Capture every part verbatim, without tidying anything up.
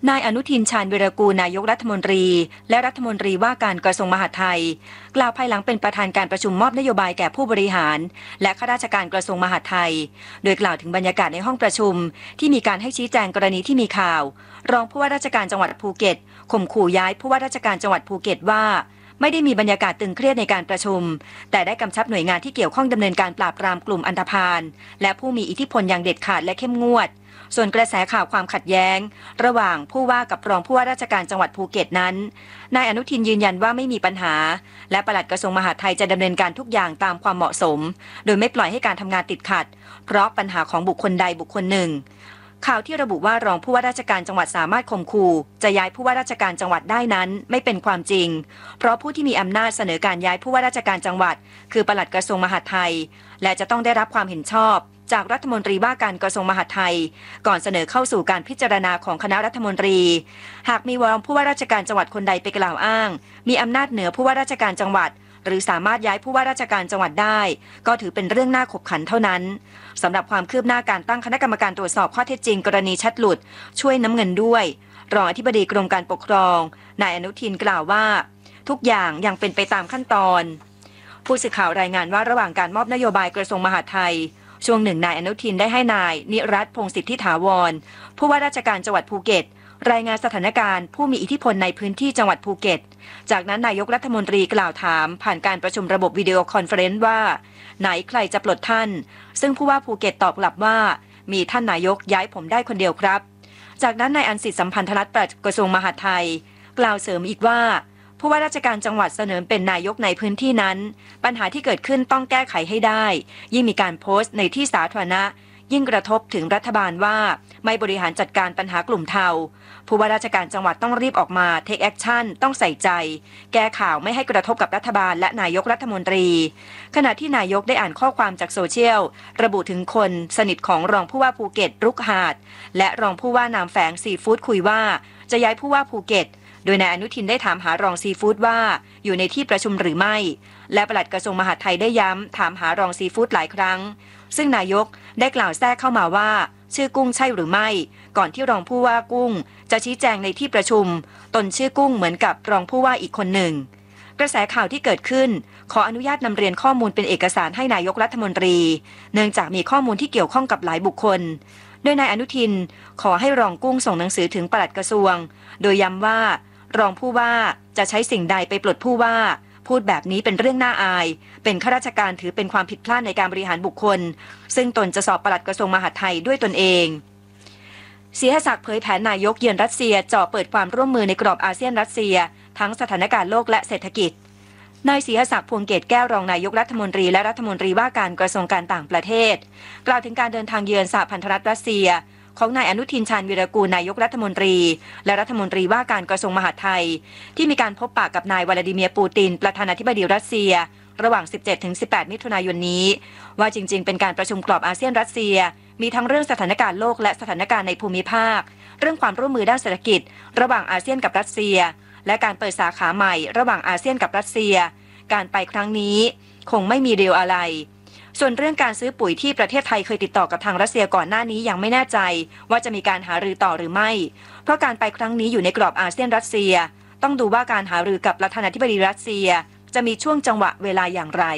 นายอนุทินชาญวีรกูลนายกรัฐมนตรีและรัฐมนตรีว่าการกระทรวงมหาดไทยกล่าวภายหลังเป็นประธานการประชุมมอบนโยบายแก่ผู้บริหารและข้าราชการกระทรวงมหาดไทยโดยกล่าวถึงบรรยากาศในห้องประชุมที่มีการให้ชี้แจงกรณีที่มีข่าวรองผู้ว่าราชการจังหวัดภูเก็ตข่มขู่ย้ายผู้ว่าราชการจังหวัดภูเก็ตว่าไม่ได้มีบรรยากาศตึงเครียดในการประชุมแต่ได้กำชับหน่วยงานที่เกี่ยวข้องดำเนินการปราบปรามกลุ่มอันธพาลและผู้มีอิทธิพลอย่างเด็ดขาดและเข้มงวดส่วนกระแสข่าวความขัดแย้งระหว่างผู้ว่ากับรองผู้ว่าราชการจังหวัดภูเก็ตนั้นนายอนุทินยืนยันว่าไม่มีปัญหาและปลัดกระทรวงมหาดไทยจะดำเนินการทุกอย่างตามความเหมาะสมโดยไม่ปล่อยให้การทำงานติดขัดเพราะปัญหาของบุคคลใดบุคคลหนึ่งข่าวที่ระบุว่ารองผู้ว่าราชการจังหวัดสามารถข่มขู่จะย้ายผู้ว่าราชการจังหวัดได้นั้นไม่เป็นความจริงเพราะผู้ที่มีอำนาจเสนอการย้ายผู้ว่าราชการจังหวัดคือปลัดกระทรวงมหาดไทยและจะต้องได้รับความเห็นชอบจากรัฐมนตรีว่าการกระทรวงมหาดไทยก่อนเสนอเข้าสู่การพิจารณาของคณะรัฐมนตรีหากมีรองผู้ว่าราชการจังหวัดคนใดไปกล่าวอ้างมีอำนาจเหนือผู้ว่าราชการจังหวัดหรือสามารถย้ายผู้ว่าราชการจังหวัดได้ก็ถือเป็นเรื่องน่าขบขันเท่านั้นสำหรับความคืบหน้าการตั้งคณะกรรมการตรวจสอบข้อเท็จจริงกรณีแชทหลุดช่วยน้ำเงินด้วยรองอธิบดีกรมการปกครองนายอนุทินกล่าวว่าทุกอย่างยังเป็นไปตามขั้นตอนผู้สื่อข่าวรายงานว่าระหว่างการมอบนโยบายกระทรวงมหาดไทยช่วงหนึ่งนายอนุทินได้ให้นายนิรัตน์พงษ์สิทธิถาวรผู้ว่าราชการจังหวัดภูเก็ตรายงานสถานการณ์ผู้มีอิทธิพลในพื้นที่จังหวัดภูเก็ตจากนั้นนายกรัฐมนตรีกล่าวถามผ่านการประชุมระบบวิดีโอคอนเฟอเรนซ์ว่าไหนใครจะปลดท่านซึ่งผู้ว่าภูเก็ตตอบกลับว่ามีท่านนายกย้ายผมได้คนเดียวครับจากนั้นนายอันสิทธิสัมพันธรัตน์ปลัดกระทรวงมหาดไทยกล่าวเสริมอีกว่าผู้ว่าราชการจังหวัดเสนอเป็นนายกในพื้นที่นั้นปัญหาที่เกิดขึ้นต้องแก้ไขให้ได้ยิ่งมีการโพสต์ในที่สาธารณะยิ่งกระทบถึงรัฐบาลว่าไม่บริหารจัดการปัญหากลุ่มเทาผู้ว่าราชการจังหวัดต้องรีบออกมาเทคแอคชั่นต้องใส่ใจแก้ข่าวไม่ให้กระทบกับรัฐบาลและนายกรัฐมนตรีขณะที่นายกได้อ่านข้อความจากโซเชียลระบุถึงคนสนิทของรองผู้ว่าภูเก็ตรุกหาดและรองผู้ว่านามแฝงซีฟู้ดคุยว่าจะย้ายผู้ว่าภูเก็ตโดยนายอนุทินได้ถามหารองซีฟู้ดว่าอยู่ในที่ประชุมหรือไม่และปลัดกระทรวงมหาดไทยได้ย้ำถามหารองซีฟู้ดหลายครั้งซึ่งนายกได้กล่าวแทรกเข้ามาว่าชื่อกุ้งใช่หรือไม่ก่อนที่รองผู้ว่ากุ้งจะชี้แจงในที่ประชุมตนชื่อกุ้งเหมือนกับรองผู้ว่าอีกคนหนึ่งกระแสข่าวที่เกิดขึ้นขออนุญาตนำเรียนข้อมูลเป็นเอกสารให้นายกรัฐมนตรีเนื่องจากมีข้อมูลที่เกี่ยวข้องกับหลายบุคคลโดยนายอนุทินขอให้รองกุ้งส่งหนังสือถึงปลัดกระทรวงโดยย้ำว่ารองผู้ว่าจะใช้สิ่งใดไปปลดผู้ว่าพูดแบบนี้เป็นเรื่องน่าอายเป็นข้าราชการถือเป็นความผิดพลาดในการบริหารบุคคลซึ่งตนจะสอบปลัดกระทรวงมหาดไทยด้วยตนเองศรีหศักดิ์เผยแผนนายกเยือนรัสเซียจ่อเปิดความร่วมมือในกรอบอาเซียนรัสเซียทั้งสถานการณ์โลกและเศรษฐกิจนายศรีหศักดิ์พวงเกตแก้วรองนายกรัฐมนตรีและรัฐมนตรีว่าการกระทรวงการต่างประเทศกล่าวถึงการเดินทางเยือนสหพันธรัฐรัสเซียของนายอนุทินชาญวีรกูลนายกรัฐมนตรีและรัฐมนตรีว่าการกระทรวงมหาดไทยที่มีการพบปะกับนายวลาดิเมียร์ปูตินประธานาธิบดีรัสเซียระหว่าง สิบเจ็ดถึงสิบแปด มิถุนายนนี้ว่าจริงๆเป็นการประชุมกรอบอาเซียนรัสเซียมีทั้งเรื่องสถานการณ์โลกและสถานการณ์ในภูมิภาคเรื่องความร่วมมือด้านเศรษฐกิจระหว่างอาเซียนกับรัสเซียและการเปิดสาขาใหม่ระหว่างอาเซียนกับรัสเซียการไปครั้งนี้คงไม่มีเดียวอะไรส่วนเรื่องการซื้อปุ๋ยที่ประเทศไทยเคยติดต่อกับทางรัสเซียก่อนหน้านี้ยังไม่แน่ใจว่าจะมีการหารือต่อหรือไม่เพราะการไปครั้งนี้อยู่ในกรอบอาเซียนรัสเซียต้องดูว่าการหารือกับประธานาธิบดีรัสเซียจะมีช่วงจังหวะเวลาอย่างไร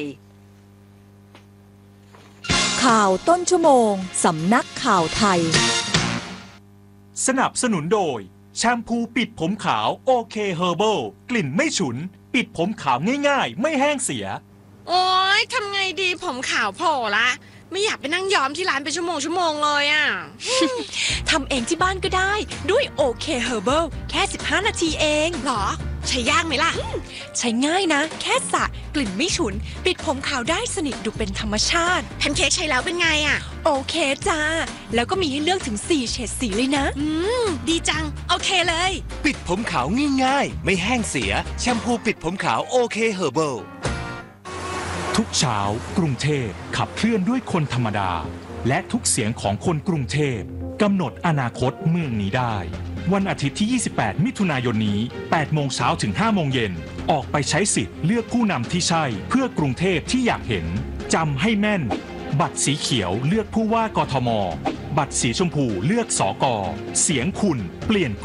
ข่าวต้นชั่วโมงสำนักข่าวไทยสนับสนุนโดยแชมพูปิดผมขาวโอเคเฮอร์เบิลกลิ่นไม่ฉุนปิดผมขาวง่ายๆไม่แห้งเสียโอ๊ยทำไงดีผมขาวโผล่ละไม่อยากไปนั่งย้อมที่ร้านเป็นชั่วโมงชั่วโมงเลยอ่ะทำเองที่บ้านก็ได้ด้วยโอเคเฮอร์เบิลแค่สิบห้านาทีเองหรอใช้ยากไหมล่ะใช้ง่ายนะแค่สระกลิ่นไม่ฉุนปิดผมขาวได้สนิทดูเป็นธรรมชาติแพนเค้กใช้แล้วเป็นไงอ่ะโอเคจ้าแล้วก็มีให้เลือกถึงสี่เฉดสีเลยนะอืมดีจังโอเคเลยปิดผมขาวง่ายๆไม่แห้งเสียแชมพูปิดผมขาวโอเคเฮอร์เบิลทุกเช้ากรุงเทพขับเคลื่อนด้วยคนธรรมดาและทุกเสียงของคนกรุงเทพกำหนดอนาคตเมืองนี้ได้วันอาทิตย์ที่ยี่สิบแปดมิถุนายนนี้แปดโมงเช้าถึงห้าโมงเย็นออกไปใช้สิทธิ์เลือกผู้นำที่ใช่เพื่อกรุงเทพที่อยากเห็นจำให้แม่นบัตรสีเขียวเลือกผู้ว่ากทมบัตรสีชมพูเลือกสกเสียงคุณเปลี่ยน